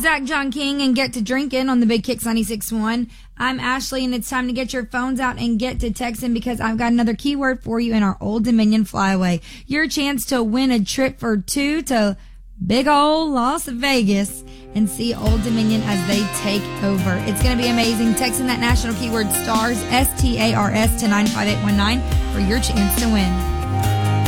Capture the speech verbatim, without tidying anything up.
Zach John King and Get to Drinking on the Big Kicks ninety-six point one. I'm Ashley, and it's time to get your phones out and get to texting because I've got another keyword for you in our Old Dominion Flyaway. Your chance to win a trip for two to big old Las Vegas and see Old Dominion as they take over. It's going to be amazing. Texting that national keyword STARS, S T A R S, to nine five eight one nine for your chance to win.